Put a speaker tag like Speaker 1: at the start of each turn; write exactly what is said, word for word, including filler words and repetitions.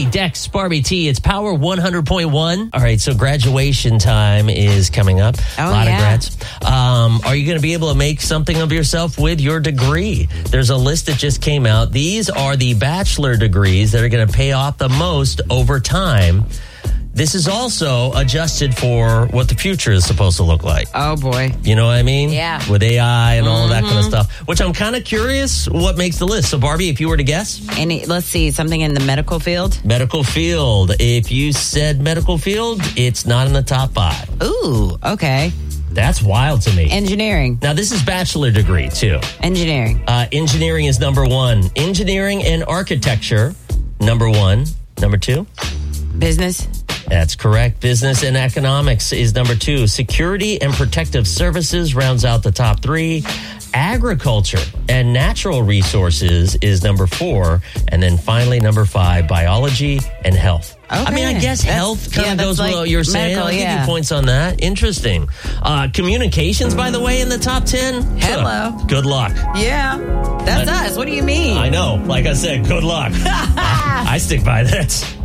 Speaker 1: Dex, Barbie T. It's Power one hundred point one. All right, so graduation time is coming up.
Speaker 2: Oh,
Speaker 1: a lot
Speaker 2: yeah.
Speaker 1: of grads. Um, are you going to be able to make something of yourself with your degree? There's a list that just came out. These are the bachelor degrees that are going to pay off the most over time. This is also adjusted for what the future is supposed to look like.
Speaker 2: Oh, boy.
Speaker 1: You know what I mean?
Speaker 2: Yeah.
Speaker 1: With A I and all of that kind of stuff, which I'm kind of curious what makes the list. So, Barbie, if you were to guess?
Speaker 2: Any, let's see, something in the medical field?
Speaker 1: Medical field. If you said medical field, it's not in the top five.
Speaker 2: Ooh, okay.
Speaker 1: That's wild to me.
Speaker 2: Engineering.
Speaker 1: Now, this is bachelor degree, too.
Speaker 2: Engineering.
Speaker 1: Uh, engineering is number one. Engineering and architecture, number one. Number two?
Speaker 2: Business.
Speaker 1: That's correct. Business and economics is number two. Security and protective services rounds out the top three. Agriculture and natural resources is number four. And then finally, number five, biology and health.
Speaker 2: Okay.
Speaker 1: I mean, I guess
Speaker 2: That's-
Speaker 1: health kind
Speaker 2: yeah,
Speaker 1: of
Speaker 2: that's
Speaker 1: goes with
Speaker 2: like
Speaker 1: what you're saying.
Speaker 2: medical,
Speaker 1: I'll give
Speaker 2: yeah.
Speaker 1: you points on that. Interesting. Uh, communications, by the way, in the top ten.
Speaker 2: Hello.
Speaker 1: Good luck.
Speaker 2: Yeah. That's
Speaker 1: Uh,
Speaker 2: us. What do you mean?
Speaker 1: I know. Like I said, good luck. I stick by that.